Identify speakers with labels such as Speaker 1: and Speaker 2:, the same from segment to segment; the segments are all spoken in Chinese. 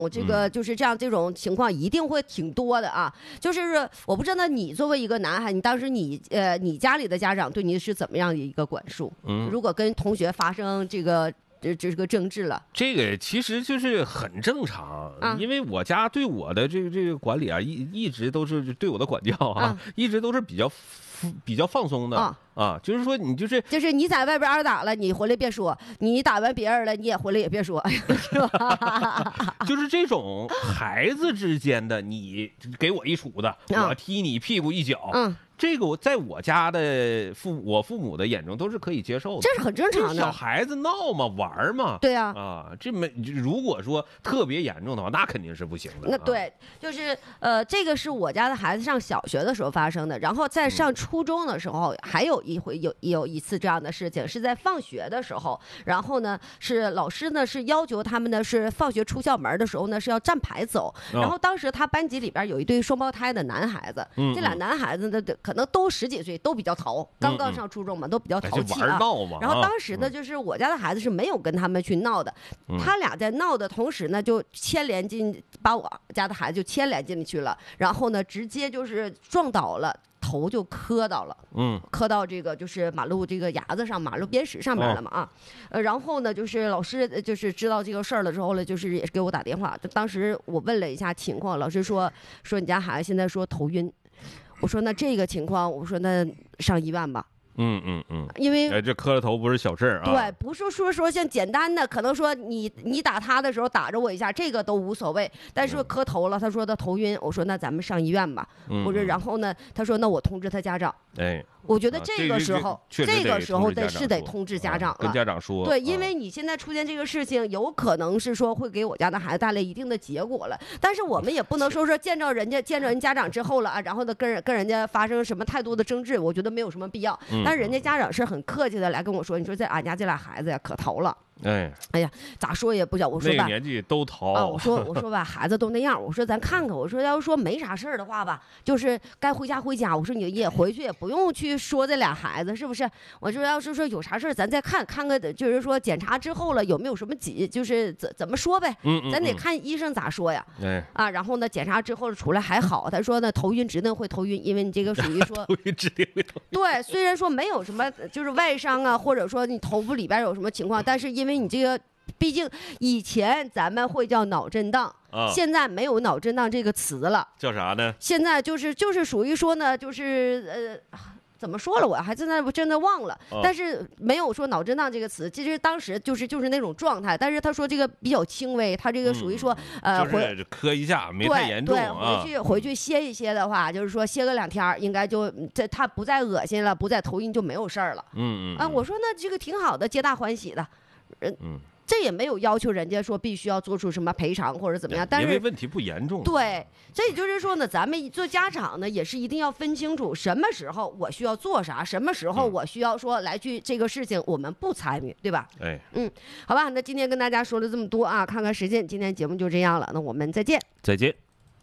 Speaker 1: 我这个就是这种情况一定会挺多的啊。就是我不知道你作为一个男孩，你当时你家里的家长对你是怎么样的一个管束？如果跟同学发生这个争执了，
Speaker 2: 这个其实就是很正常，因为我家对我的这个管理啊，一直都是对我的管教啊，一直都是比较放松的就是说你就是
Speaker 1: 你在外边挨打了，你回来别说；你打完别人了，你也回来也别说，是吧？
Speaker 2: 就是这种孩子之间的，你给我一杵子，我踢你屁股一脚，这个在我家的我父母的眼中都是可以接受的，
Speaker 1: 这是很正常的。
Speaker 2: 小孩子闹嘛，玩嘛，
Speaker 1: 对呀，
Speaker 2: 这如果说特别严重的话，那肯定是不行的。
Speaker 1: 那对，就是这个是我家的孩子上小学的时候发生的，然后在上初中的时候，还有一次这样的事情，是在放学的时候，然后呢是老师呢是要求他们呢是放学出校门的时候呢是要站排走，然后当时他班级里边有一对双胞胎的男孩子，这俩男孩子呢可能都10几岁，都比较淘，刚刚上初中嘛，都比较淘气啊。然后当时呢，就是我家的孩子是没有跟他们去闹的，他俩在闹的同时呢，就把我家的孩子就牵连进去了，然后呢，直接就是撞倒了。头就磕到了，磕到这个就是马路这个牙子上，马路边石上面了嘛然后呢，就是老师就是知道这个事儿了之后呢，就是也是给我打电话，当时我问了一下情况，老师说你家孩子现在说头晕。我说那这个情况，我说那上医院吧。因为
Speaker 2: 这磕了头不是小事儿啊。
Speaker 1: 对，不是说像简单的，可能说你打他的时候打着我一下，这个都无所谓。但是磕头了，他说他头晕，我说那咱们上医院吧。我说然后呢，他说那我通知他家长。我觉得这个时候得通知家长了，
Speaker 2: 跟家长说。
Speaker 1: 对，因为你现在出现这个事情，有可能是说会给我家的孩子带来一定的结果了。但是我们也不能说见着人家长之后了然后呢跟人家发生什么太多的争执，我觉得没有什么必要。但是人家家长是很客气的来跟我说，你说在俺家这俩孩子呀可淘了。哎呀，咋说也不行。我说吧，
Speaker 2: 那个年纪都淘
Speaker 1: 我说吧，孩子都那样。我说咱看看。我说要是说没啥事儿的话吧，就是该回家回家。我说你也回去，也不用去说这俩孩子是不是？我说要是说有啥事儿，咱再看看，就是说检查之后了有没有什么就是怎么说呗。咱得看医生咋说呀。然后呢，检查之后出来还好。他说呢，头晕指定会头晕，因为你这个属于说
Speaker 2: 头晕指定会头晕。
Speaker 1: 对，虽然说没有什么就是外伤啊，或者说你头部里边有什么情况，但是因为你这个，毕竟以前咱们会叫脑震荡，现在没有脑震荡这个词了，
Speaker 2: 叫啥呢？
Speaker 1: 现在就是属于说呢，就是怎么说了，我还真的忘了，但是没有说脑震荡这个词，其实当时就是那种状态，但是他说这个比较轻微，他这个属于说
Speaker 2: 就是磕一下没太严重
Speaker 1: 对，回去歇一歇的话，就是说歇个2天，应该就他不再恶心了，不再头晕就没有事儿了。我说那这个挺好的，皆大欢喜的。这也没有要求人家说必须要做出什么赔偿或者怎么样，但是
Speaker 2: 因为问题不严重。
Speaker 1: 对，这也就是说呢，咱们做家长呢也是一定要分清楚什么时候我需要做啥，什么时候我需要说来去这个事情我们不参与，对吧？好吧，那今天跟大家说了这么多啊，看看时间，今天节目就这样了，那我们再见。
Speaker 2: 再见。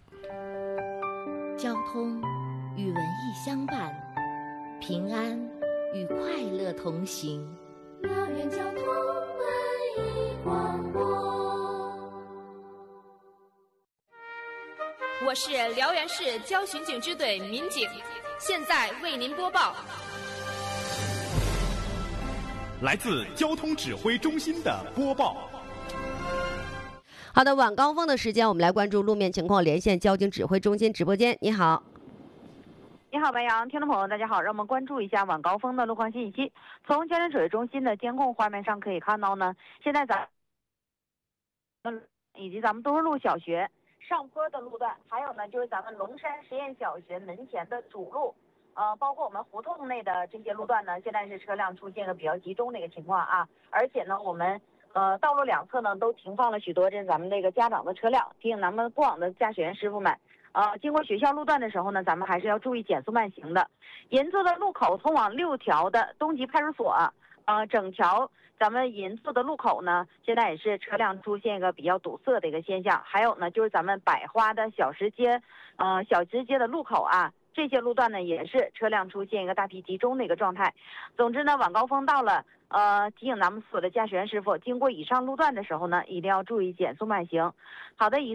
Speaker 3: 交通与文艺相伴，平安与快乐同行。
Speaker 4: 乐园交通文艺广播，
Speaker 5: 我是辽源市交巡警支队民警，现在为您播报
Speaker 6: 来自交通指挥中心的播报。
Speaker 1: 好的，晚高峰的时间，我们来关注路面情况，连线交警指挥中心直播间。你好。
Speaker 7: 你好，白杨，听众朋友，大家好，让我们关注一下晚高峰的路况信息。从交通指挥中心的监控画面上可以看到呢，现在以及咱们东顺路小学上坡的路段，还有呢就是咱们龙山实验小学门前的主路，包括我们胡同内的这些路段呢，现在是车辆出现个比较集中的一个情况啊，而且呢我们道路两侧呢都停放了许多咱们这个家长的车辆，提醒咱们过往的驾驶员师傅们。经过学校路段的时候呢，咱们还是要注意减速慢行的。银座的路口通往6条的东极派出所，整条咱们银座的路口呢，现在也是车辆出现一个比较堵塞的一个现象。还有呢，就是咱们百花的小石街的路口啊，这些路段呢也是车辆出现一个大批集中的一个状态。总之呢，晚高峰到了，提醒咱们所有的驾驶员师傅，经过以上路段的时候呢，一定要注意减速慢行。好的，以上。